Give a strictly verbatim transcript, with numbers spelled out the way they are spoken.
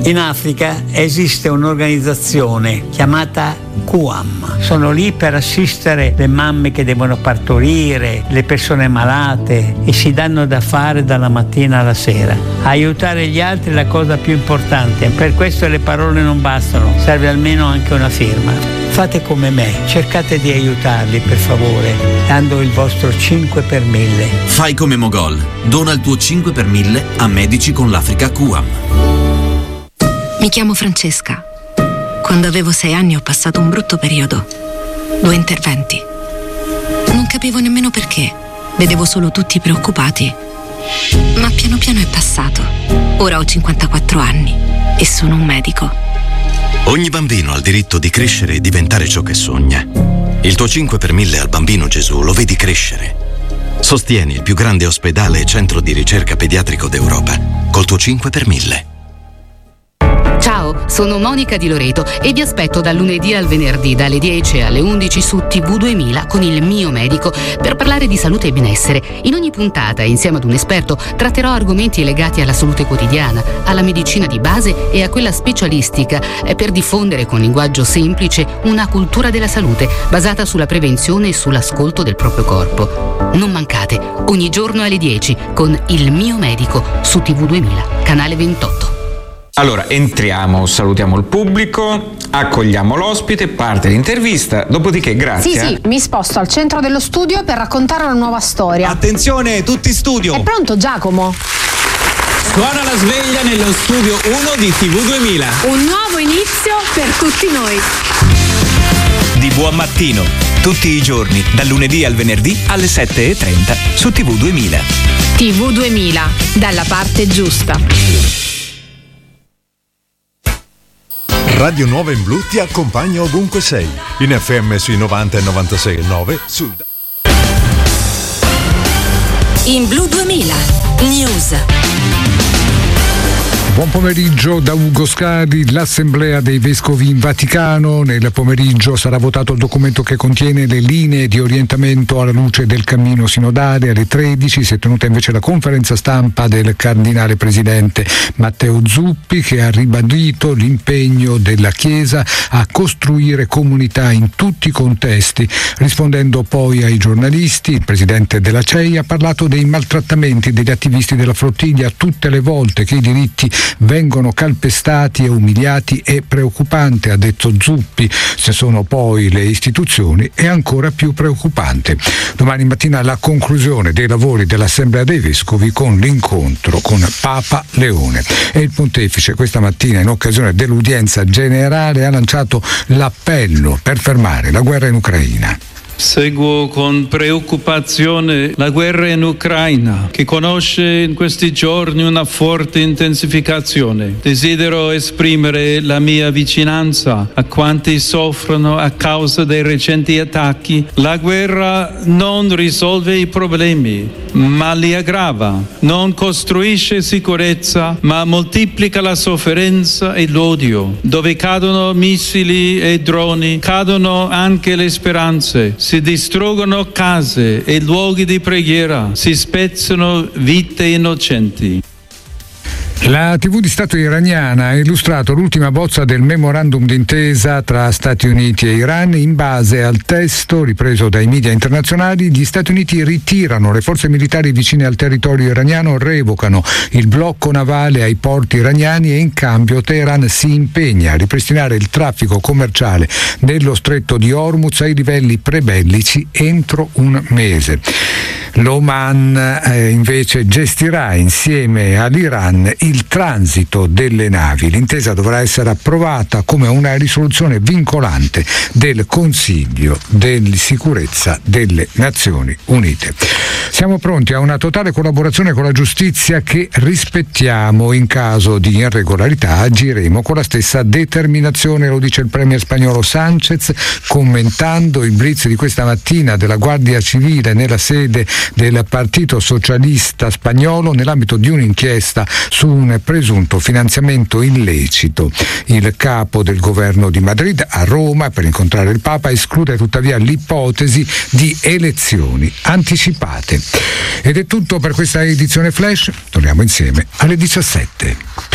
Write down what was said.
In Africa esiste un'organizzazione chiamata Q A M. Sono lì per assistere le mamme che devono partorire, le persone malate, e si danno da fare dalla mattina alla sera. Aiutare gli altri è la cosa più importante, per questo le parole non bastano, serve almeno anche una firma. Fate come me, cercate di aiutarli per favore, dando il vostro cinque per mille. Fai come Mogol, dona il tuo cinque per mille a Medici con l'Africa Q A M. Mi chiamo Francesca. Quando avevo sei anni ho passato un brutto periodo. Due interventi. Non capivo nemmeno perché. Vedevo solo tutti preoccupati. Ma piano piano è passato. Ora ho cinquantaquattro anni e sono un medico. Ogni bambino ha il diritto di crescere e diventare ciò che sogna. Il tuo cinque per mille al Bambino Gesù lo vedi crescere. Sostieni il più grande ospedale e centro di ricerca pediatrico d'Europa col tuo cinque per mille. Ciao, sono Monica Di Loreto e vi aspetto dal lunedì al venerdì dalle dieci alle undici su T V duemila con il mio medico per parlare di salute e benessere. In ogni puntata, insieme ad un esperto, tratterò argomenti legati alla salute quotidiana, alla medicina di base e a quella specialistica per diffondere con linguaggio semplice una cultura della salute basata sulla prevenzione e sull'ascolto del proprio corpo. Non mancate, ogni giorno alle dieci con il mio medico su T V duemila, canale ventotto. Allora, entriamo, salutiamo il pubblico, accogliamo l'ospite, parte l'intervista, dopodiché grazie. Sì, sì, mi sposto al centro dello studio per raccontare una nuova storia. Attenzione, tutti studio! È pronto Giacomo? Suona la sveglia nello studio uno di T V duemila. Un nuovo inizio per tutti noi. Di buon mattino, tutti i giorni, dal lunedì al venerdì alle sette e trenta su T V duemila. T V duemila, dalla parte giusta. Radio Nuova in Blu ti accompagna ovunque sei, in F M sui novanta e novantasei e nove sul... In Blu duemila News. Buon pomeriggio da Ugo Scadi. L'Assemblea dei Vescovi in Vaticano. Nel pomeriggio sarà votato il documento che contiene le linee di orientamento alla luce del cammino sinodale. Alle tredici si è tenuta invece la conferenza stampa del cardinale presidente Matteo Zuppi, che ha ribadito l'impegno della Chiesa a costruire comunità in tutti i contesti. Rispondendo poi ai giornalisti, il presidente della C E I ha parlato dei maltrattamenti degli attivisti della flottiglia. Tutte le volte che i diritti vengono calpestati e umiliati è preoccupante, ha detto Zuppi. Se sono poi le istituzioni è ancora più preoccupante. Domani mattina la conclusione dei lavori dell'Assemblea dei Vescovi con l'incontro con Papa Leone. E il Pontefice questa mattina, in occasione dell'udienza generale, ha lanciato l'appello per fermare la guerra in Ucraina. Seguo con preoccupazione la guerra in Ucraina, che conosce in questi giorni una forte intensificazione. Desidero esprimere la mia vicinanza a quanti soffrono a causa dei recenti attacchi. La guerra non risolve i problemi, ma li aggrava. Non costruisce sicurezza, ma moltiplica la sofferenza e l'odio. Dove cadono missili e droni, cadono anche le speranze. Si distruggono case e luoghi di preghiera, si spezzano vite innocenti. La tivù di Stato iraniana ha illustrato l'ultima bozza del memorandum d'intesa tra Stati Uniti e Iran. In base al testo ripreso dai media internazionali, gli Stati Uniti ritirano le forze militari vicine al territorio iraniano, revocano il blocco navale ai porti iraniani e in cambio Teheran si impegna a ripristinare il traffico commerciale nello stretto di Hormuz ai livelli prebellici entro un mese. L'Oman eh, invece gestirà insieme all'Iran il transito delle navi. L'intesa dovrà essere approvata come una risoluzione vincolante del Consiglio di sicurezza delle Nazioni Unite. Siamo pronti a una totale collaborazione con la giustizia che rispettiamo. In caso di irregolarità agiremo con la stessa determinazione, lo dice il premier spagnolo Sánchez commentando il blitz di questa mattina della Guardia Civile nella sede del Partito Socialista Spagnolo nell'ambito di un'inchiesta su un presunto finanziamento illecito. Il capo del governo di Madrid a Roma per incontrare il Papa esclude tuttavia l'ipotesi di elezioni anticipate. Ed è tutto per questa edizione Flash, torniamo insieme alle diciassette.